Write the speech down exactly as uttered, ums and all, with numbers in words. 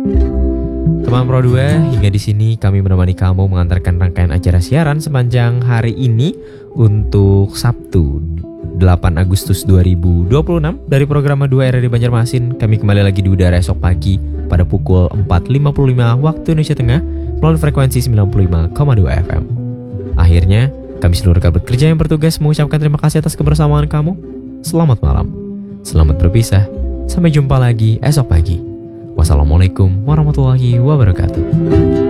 Teman Pro dua, hingga di sini kami menemani kamu mengantarkan rangkaian acara siaran sepanjang hari ini untuk Sabtu delapan Agustus dua ribu dua puluh enam dari program dua R R D Banjarmasin. Kami kembali lagi di udara esok pagi pada pukul empat lima puluh lima waktu Indonesia Tengah melalui frekuensi sembilan puluh lima koma dua F M. Akhirnya, kami seluruh rekan bekerja yang bertugas mengucapkan terima kasih atas kebersamaan kamu. Selamat malam, selamat berpisah, sampai jumpa lagi esok pagi. Wassalamualaikum warahmatullahi wabarakatuh.